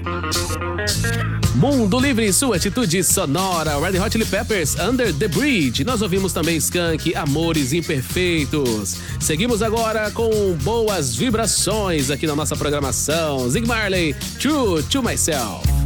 Mundo Livre, sua atitude sonora. Red Hot Chili Peppers, Under the Bridge. Nós ouvimos também Skank, Amores Imperfeitos. Seguimos agora com boas vibrações aqui na nossa programação. Zig Marley, True to Myself.